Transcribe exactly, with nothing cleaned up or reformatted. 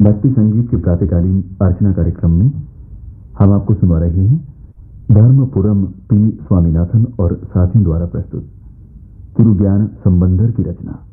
भक्ति संगीत के प्रातःकालीन अर्चना कार्यक्रम में हम आपको सुना रहे हैं धर्मपुरम पी स्वामीनाथन और साथियों द्वारा प्रस्तुत तिरुज्ञान संबंधर की रचना।